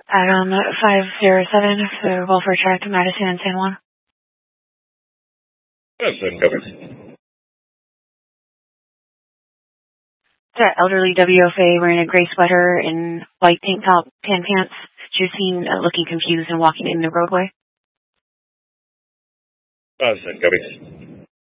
Adam 507 for Welfare Track, Madison and San Juan. Madison, copy. That elderly WFA wearing a gray sweater and white tank top, tan pants. She was seen looking confused and walking in the roadway. Madison, copy.